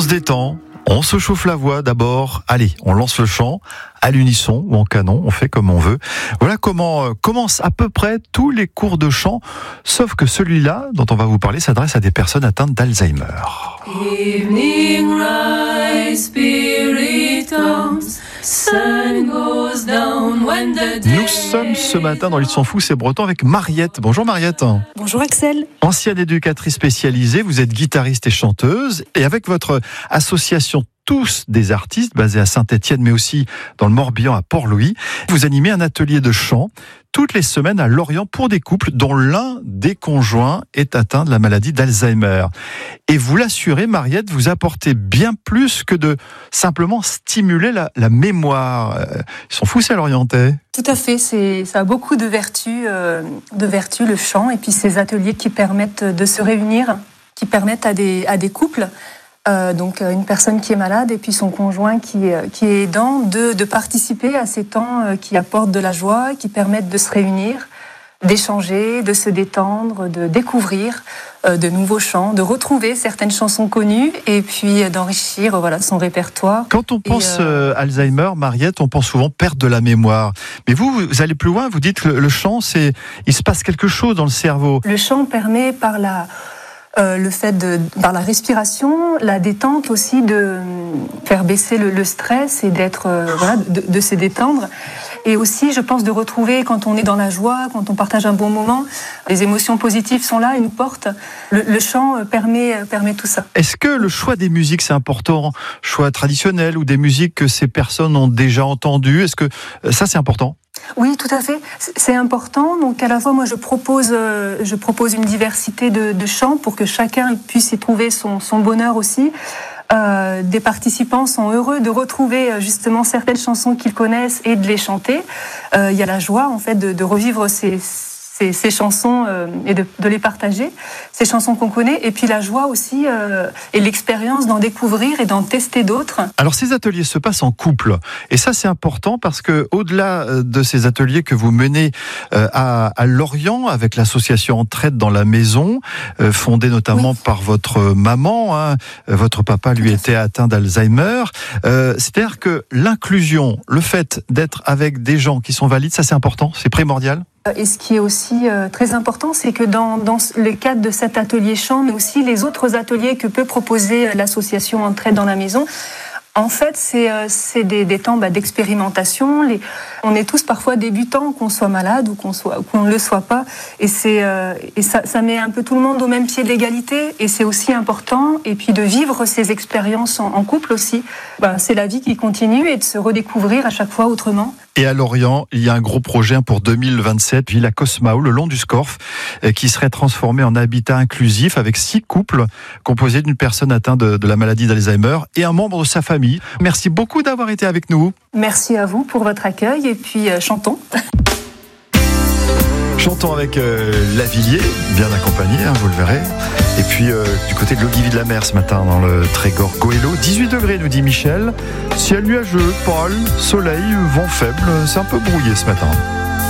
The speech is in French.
se détend, on se chauffe la voix d'abord. Allez, on lance le chant à l'unisson ou en canon, on fait comme on veut. Voilà comment commencent à peu près tous les cours de chant, sauf que celui-là, dont on va vous parler, s'adresse à des personnes atteintes d'Alzheimer. Evening rise, spirit comes, sun goes down when the day... Nous sommes ce matin dans l'Île s'en fout, c'est breton, avec Mariette. Bonjour Mariette. Bonjour Axel. Ancienne éducatrice spécialisée, vous êtes guitariste et chanteuse, et avec votre association Tous des artistes, basée à Saint-Étienne, mais aussi dans le Morbihan à Port-Louis, vous animez un atelier de chant toutes les semaines à Lorient pour des couples dont l'un des conjoints est atteint de la maladie d'Alzheimer. Et vous l'assurez, Mariette, vous apportez bien plus que de simplement stimuler la mémoire. Ils sont fous, ces Lorientais. Tout à fait, ça a beaucoup de vertus, le chant, et puis ces ateliers qui permettent de se réunir, qui permettent à des couples, donc une personne qui est malade et puis son conjoint qui est aidant, de participer à ces temps qui apportent de la joie, qui permettent de se réunir, d'échanger, de se détendre, de découvrir de nouveaux chants, de retrouver certaines chansons connues et puis d'enrichir son répertoire. Quand on pense Alzheimer, Mariette, on pense souvent perte de la mémoire. Mais vous allez plus loin, vous dites que le chant, il se passe quelque chose dans le cerveau. Le chant permet par la respiration, la détente aussi, de faire baisser le stress et de se détendre. Et aussi, je pense, de retrouver, quand on est dans la joie, quand on partage un bon moment, les émotions positives sont là, ils nous portent. Le chant permet tout ça. Est-ce que le choix des musiques, c'est important? Choix traditionnel ou des musiques que ces personnes ont déjà entendues? Est-ce que ça, c'est important? Oui, tout à fait. C'est important. Donc, à la fois, moi, je propose une diversité de chants pour que chacun puisse y trouver son bonheur aussi. Des participants sont heureux de retrouver justement certaines chansons qu'ils connaissent et de les chanter. Il y a la joie, en fait, de revivre ces chansons et de les partager, ces chansons qu'on connaît, et puis la joie aussi et l'expérience d'en découvrir et d'en tester d'autres. Alors ces ateliers se passent en couple, et ça c'est important parce que au-delà de ces ateliers que vous menez à Lorient avec l'association Entraide dans la maison, fondée notamment par votre maman, votre papa lui était atteint d'Alzheimer, c'est-à-dire que l'inclusion, le fait d'être avec des gens qui sont valides, ça c'est important, c'est primordial. Et ce qui est aussi très important, c'est que dans le cadre de cet atelier chant, mais aussi les autres ateliers que peut proposer l'association Entraide dans la maison, en fait, c'est des temps d'expérimentation. On est tous parfois débutants, qu'on soit malade ou qu'on ne le soit pas. Et ça met un peu tout le monde au même pied de l'égalité. Et c'est aussi important. Et puis de vivre ces expériences en couple aussi. C'est la vie qui continue et de se redécouvrir à chaque fois autrement. Et à Lorient, il y a un gros projet pour 2027, Villa Cosmao, le long du Scorff, qui serait transformé en habitat inclusif avec 6 couples composés d'une personne atteinte de la maladie d'Alzheimer et un membre de sa famille. Merci beaucoup d'avoir été avec nous. Merci à vous pour votre accueil et puis chantons. Chantons avec Lavilliers, bien accompagné, vous le verrez. Et puis du côté de l'Ogivie de la Mer ce matin dans le Trégor Goëlo, 18 degrés nous dit Michel. Ciel nuageux, pâle, soleil, vent faible, c'est un peu brouillé ce matin.